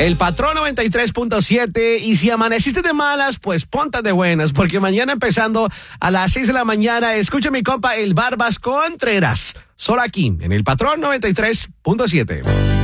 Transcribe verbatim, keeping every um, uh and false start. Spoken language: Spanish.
El Patrón noventa y tres punto siete. Y si amaneciste de malas, pues ponte de buenas, porque mañana empezando a las seis de la mañana, escucha mi compa el Barbas Contreras, solo aquí en el Patrón noventa y tres punto siete.